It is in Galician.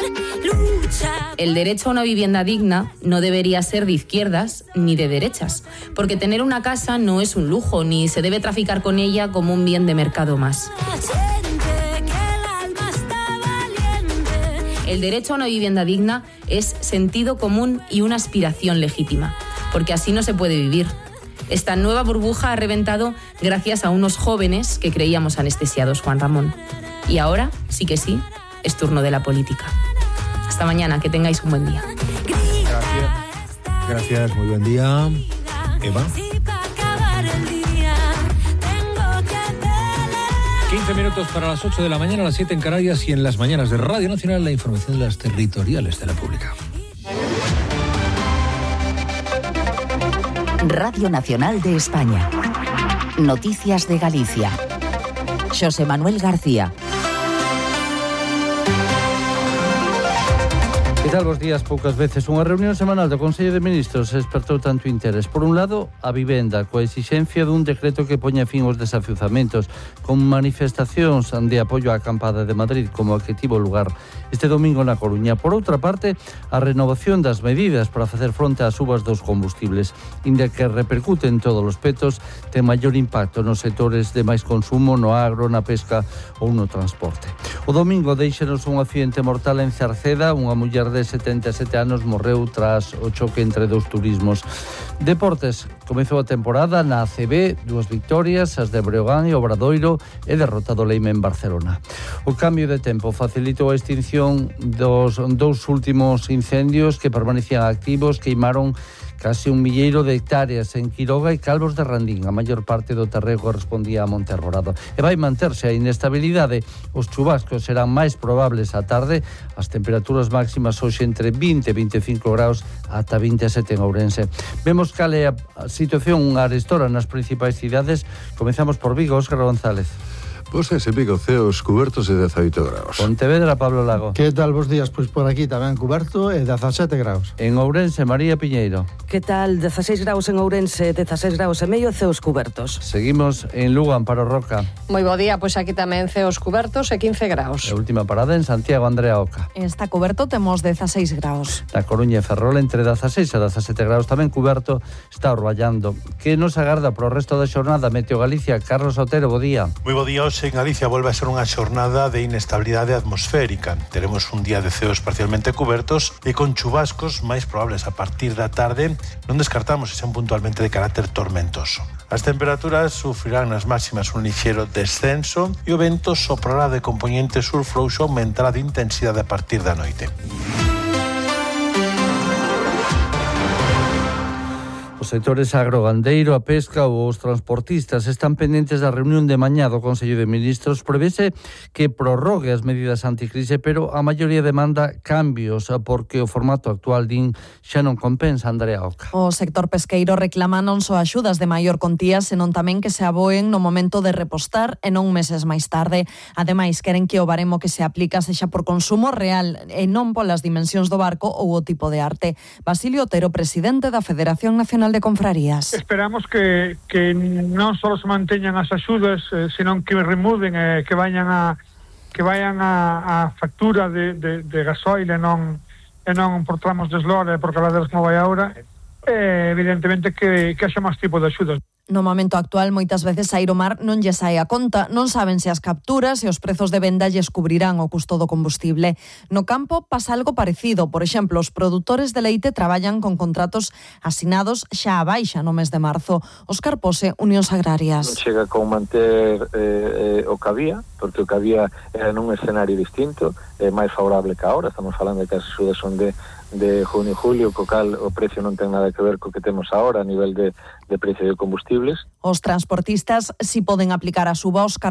El derecho a una vivienda digna no debería ser de izquierdas ni de derechas, porque tener una casa no es un lujo, ni se debe traficar con ella como un bien de mercado más. El derecho a una vivienda digna es sentido común y una aspiración legítima, porque así no se puede vivir. Esta nueva burbuja ha reventado gracias a unos jóvenes que creíamos anestesiados, Juan Ramón. Y ahora, sí que sí, es turno de la política. Hasta mañana, que tengáis un buen día. Gracias, muy buen día. Eva. 15 minutos para las 8 de la mañana, las 7 en Canarias, y en las mañanas de Radio Nacional la información de las territoriales de la República. Radio Nacional de España. Noticias de Galicia. Xosé Manuel García. Que tal, bos días? Poucas veces unha reunión semanal do Consello de Ministros despertou tanto interés. Por un lado, a vivenda, coa exixencia dun decreto que poña fin aos desafiuzamentos, con manifestacións de apoio á acampada de Madrid como a que tivo lugar este domingo na Coruña. Por outra parte, a renovación das medidas para facer fronte ás subas dos combustibles, inda que repercuten todos os petos, ten maior impacto nos sectores de máis consumo, no agro, na pesca ou no transporte. O domingo deixanos un accidente mortal en Cerceda. Unha muller de 77 anos morreu tras o choque entre dous turismos. Deportes, comezou a temporada na ACB, 2 victorias, as de Breogán e Obradoiro, e derrotado Leime en Barcelona. O cambio de tempo facilitou a extinción dos dous últimos incendios que permanecían activos, queimaron case 1 milleiro de hectáreas en Quiroga e Calvos de Randín. A maior parte do terreo correspondía a Monte Arborado. E vai manterse a inestabilidade. Os chubascos serán máis probables á tarde. As temperaturas máximas hoxe entre 20 e 25 graus ata 27 en Ourense. Vemos cal é a situación arestora nas principais cidades. Comezamos por Vigo, Óscar González. Pois ese Vigo, ceos cubertos e 18 graus. Pontevedra, Pablo Lago. Que tal, bos días? Pois por aquí tamén cuberto e 17 graus. En Ourense, María Piñeiro. Que tal? 16 graus en Ourense, 16 graus e medio, ceos cubertos. Seguimos en Lugo, Amparo Roca. Moi bo día, pois aquí tamén ceos cubertos e 15 graus. A última parada en Santiago, Andrea Oca. Está cuberto, temos 16 graus. Na Coruña e Ferrol entre 16 e 17 graus, tamén cuberto está Orballando. Que nos agarda pro resto da xornada? Meteo Galicia, Carlos Otero, bo día. Moi bo día, hoxe en Galicia volve a ser unha xornada de inestabilidade atmosférica. Teremos un día de ceos parcialmente cubertos e con chubascos máis probables a partir da tarde. Non descartamos que sean puntualmente de carácter tormentoso. As temperaturas sufrirán nas máximas un lixeiro descenso e o vento soprará de compoñente sur frouxo, aumentará de intensidade a partir da noite. Os sectores agrogandeiro, a pesca ou os transportistas están pendentes da reunión de mañá do Consello de Ministros. Prevese que prorrogue as medidas anticrise, pero a maioría demanda cambios porque o formato actual din xa non compensa, Andrea Oca. O sector pesqueiro reclama non só axudas de maior contía, senón tamén que se aboen no momento de repostar e non meses máis tarde. Ademais, queren que o baremo que se aplica sexa por consumo real e non polas dimensións do barco ou o tipo de arte. Basilio Otero, presidente da Federación Nacional de Confrarías. Esperamos que non só se manteñan as axudas, senón que remuden e que vayan a factura de gasoil e non por tramos de eslora e por caladeras como vai agora. Evidentemente que haxa máis tipo de axudas. No momento actual, moitas veces a Airomar non lle sae a conta, non saben se as capturas e os prezos de venda lles cubrirán o custo do combustible. No campo pasa algo parecido. Por exemplo, os produtores de leite traballan con contratos asinados xa a baixa no mes de marzo. Óscar Pose, Unións Agrarias. Non chega con manter o que había, porque o que había era nun escenario distinto, máis favorable que ahora. Estamos falando de que as axudas son de junio e julio, co cal o precio non ten nada que ver co que temos ahora a nivel de precio de combustibles. Os transportistas si poden aplicar a suba. Óscar